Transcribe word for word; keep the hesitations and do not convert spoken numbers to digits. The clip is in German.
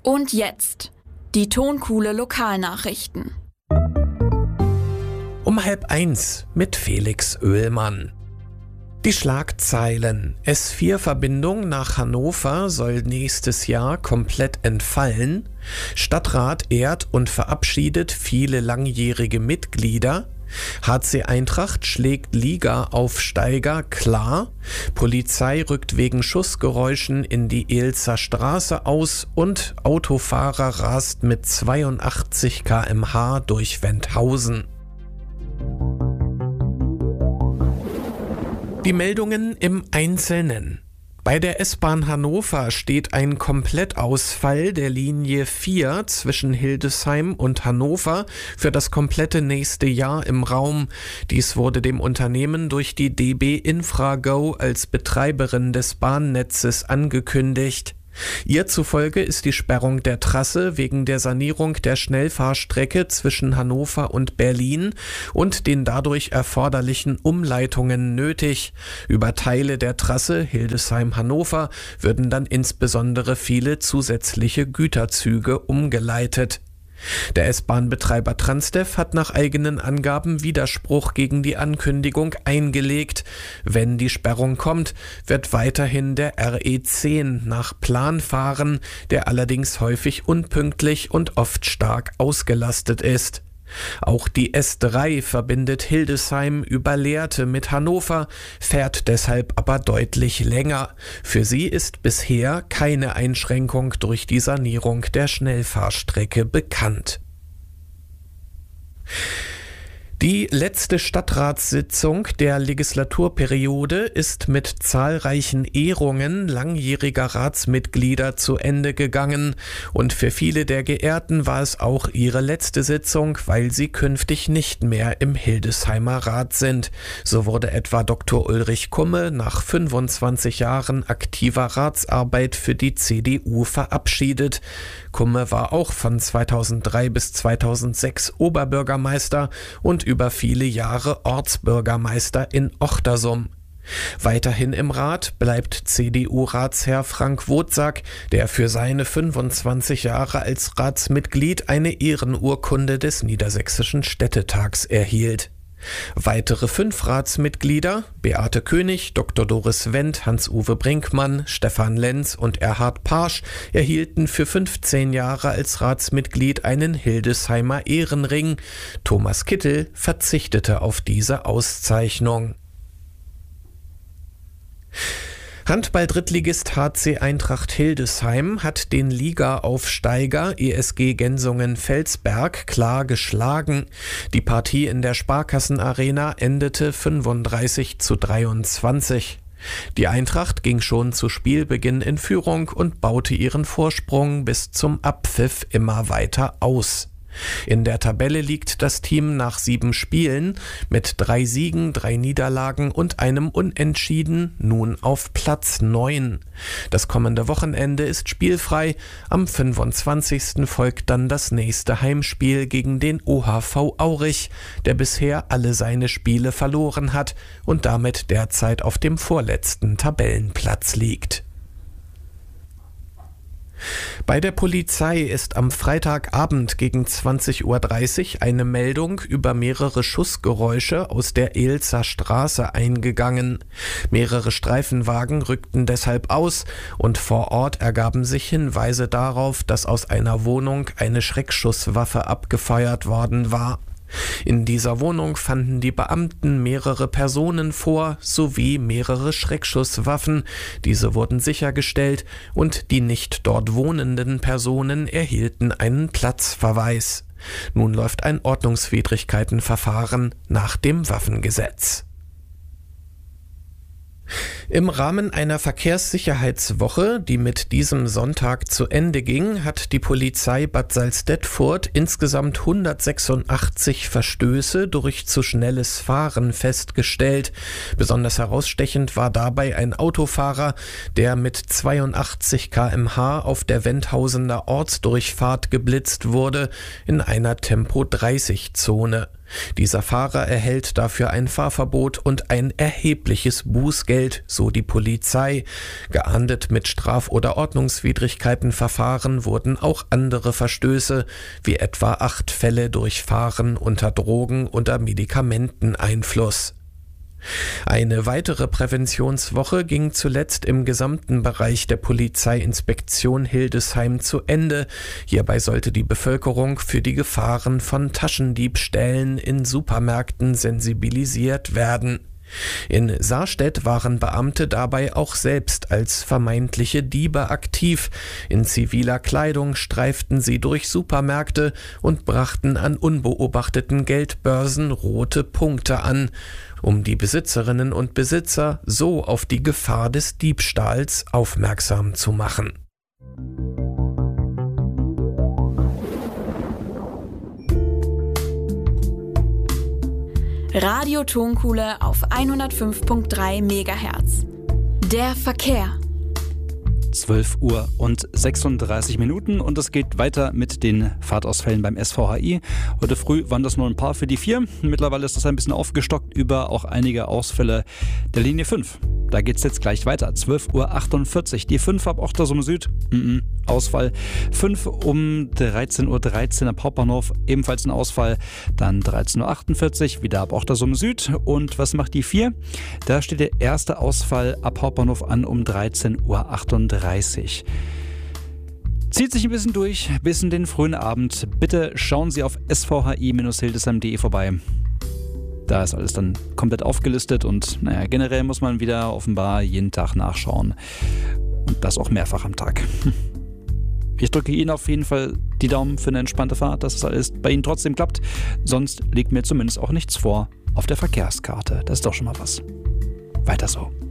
Und jetzt die Tonkuhle Lokalnachrichten. Um halb eins mit Felix Oehlmann. Die Schlagzeilen. S vier Verbindung nach Hannover soll nächstes Jahr komplett entfallen. Stadtrat ehrt und verabschiedet viele langjährige Mitglieder. H C Eintracht schlägt Liga-Aufsteiger klar. Polizei rückt wegen Schussgeräuschen in die Eelzer Straße aus und Autofahrer rast mit zweiundachtzig Kilometer pro Stunde durch Wendhausen. Die Meldungen im Einzelnen. Bei der S-Bahn Hannover steht ein Komplettausfall der Linie vier zwischen Hildesheim und Hannover für das komplette nächste Jahr im Raum. Dies wurde dem Unternehmen durch die D B Infrago als Betreiberin des Bahnnetzes angekündigt. Ihr zufolge ist die Sperrung der Trasse wegen der Sanierung der Schnellfahrstrecke zwischen Hannover und Berlin und den dadurch erforderlichen Umleitungen nötig. Über Teile der Trasse Hildesheim-Hannover würden dann insbesondere viele zusätzliche Güterzüge umgeleitet. Der S-Bahn-Betreiber Transdev hat nach eigenen Angaben Widerspruch gegen die Ankündigung eingelegt. Wenn die Sperrung kommt, wird weiterhin der R E zehn nach Plan fahren, der allerdings häufig unpünktlich und oft stark ausgelastet ist. Auch die S drei verbindet Hildesheim über Lehrte mit Hannover, fährt deshalb aber deutlich länger. Für sie ist bisher keine Einschränkung durch die Sanierung der Schnellfahrstrecke bekannt. Die letzte Stadtratssitzung der Legislaturperiode ist mit zahlreichen Ehrungen langjähriger Ratsmitglieder zu Ende gegangen und für viele der Geehrten war es auch ihre letzte Sitzung, weil sie künftig nicht mehr im Hildesheimer Rat sind. So wurde etwa Doktor Ulrich Kumme nach fünfundzwanzig Jahren aktiver Ratsarbeit für die C D U verabschiedet. Kumme war auch von zweitausenddrei bis zweitausendsechs Oberbürgermeister und über viele Jahre Ortsbürgermeister in Ochtersum. Weiterhin im Rat bleibt C D U-Ratsherr Frank Wozak, der für seine fünfundzwanzig Jahre als Ratsmitglied eine Ehrenurkunde des Niedersächsischen Städtetags erhielt. Weitere fünf Ratsmitglieder, Beate König, Doktor Doris Wendt, Hans-Uwe Brinkmann, Stefan Lenz und Erhard Parsch, erhielten für fünfzehn Jahre als Ratsmitglied einen Hildesheimer Ehrenring. Thomas Kittel verzichtete auf diese Auszeichnung. Handball-Drittligist H C Eintracht Hildesheim hat den Liga-Aufsteiger E S G Gensungen-Felsberg klar geschlagen. Die Partie in der Sparkassenarena endete fünfunddreißig zu dreiundzwanzig. Die Eintracht ging schon zu Spielbeginn in Führung und baute ihren Vorsprung bis zum Abpfiff immer weiter aus. In der Tabelle liegt das Team nach sieben Spielen mit drei Siegen, drei Niederlagen und einem Unentschieden nun auf Platz neun. Das kommende Wochenende ist spielfrei. Am fünfundzwanzigsten folgt dann das nächste Heimspiel gegen den O H V Aurich, der bisher alle seine Spiele verloren hat und damit derzeit auf dem vorletzten Tabellenplatz liegt. Bei der Polizei ist am Freitagabend gegen zwanzig Uhr dreißig eine Meldung über mehrere Schussgeräusche aus der Eelzer Straße eingegangen. Mehrere Streifenwagen rückten deshalb aus und vor Ort ergaben sich Hinweise darauf, dass aus einer Wohnung eine Schreckschusswaffe abgefeuert worden war. In dieser Wohnung fanden die Beamten mehrere Personen vor, sowie mehrere Schreckschusswaffen. Diese wurden sichergestellt und die nicht dort wohnenden Personen erhielten einen Platzverweis. Nun läuft ein Ordnungswidrigkeitenverfahren nach dem Waffengesetz. Im Rahmen einer Verkehrssicherheitswoche, die mit diesem Sonntag zu Ende ging, hat die Polizei Bad Salzdetfurt insgesamt hundertsechsundachtzig Verstöße durch zu schnelles Fahren festgestellt. Besonders herausstechend war dabei ein Autofahrer, der mit zweiundachtzig Kilometer pro Stunde auf der Wendhausener Ortsdurchfahrt geblitzt wurde in einer Tempo dreißig Zone. Dieser Fahrer erhält dafür ein Fahrverbot und ein erhebliches Bußgeld, so die Polizei. Geahndet mit Straf- oder Ordnungswidrigkeitenverfahren wurden auch andere Verstöße, wie etwa acht Fälle durch Fahren unter Drogen- oder Medikamenteneinfluss. Eine weitere Präventionswoche ging zuletzt im gesamten Bereich der Polizeiinspektion Hildesheim zu Ende. Hierbei sollte die Bevölkerung für die Gefahren von Taschendiebstählen in Supermärkten sensibilisiert werden. In Sarstedt waren Beamte dabei auch selbst als vermeintliche Diebe aktiv. In ziviler Kleidung streiften sie durch Supermärkte und brachten an unbeobachteten Geldbörsen rote Punkte an, um die Besitzerinnen und Besitzer so auf die Gefahr des Diebstahls aufmerksam zu machen. Radio Tonkuhle auf hundertfünf Komma drei Megahertz. Der Verkehr. zwölf Uhr und sechsunddreißig Minuten und es geht weiter mit den Fahrtausfällen beim S V H I. Heute früh waren das nur ein paar für die vier. Mittlerweile ist das ein bisschen aufgestockt über auch einige Ausfälle der Linie fünf. Da geht es jetzt gleich weiter. zwölf Uhr achtundvierzig. Die fünf ab Ochtersumme Süd. Mm-mm. Ausfall. fünf um dreizehn Uhr dreizehn ab Hauptbahnhof. Ebenfalls ein Ausfall. Dann dreizehn Uhr achtundvierzig. Wieder ab Ochtersumme Süd. Und was macht die vier? Da steht der erste Ausfall ab Hauptbahnhof an um dreizehn Uhr achtunddreißig. Zieht sich ein bisschen durch bis in den frühen Abend. Bitte schauen Sie auf s v h i Bindestrich hildesheim punkt d e vorbei. Da ist alles dann komplett aufgelistet und naja, generell muss man wieder offenbar jeden Tag nachschauen. Und das auch mehrfach am Tag. Ich drücke Ihnen auf jeden Fall die Daumen für eine entspannte Fahrt, dass es alles bei Ihnen trotzdem klappt. Sonst liegt mir zumindest auch nichts vor auf der Verkehrskarte. Das ist doch schon mal was. Weiter so.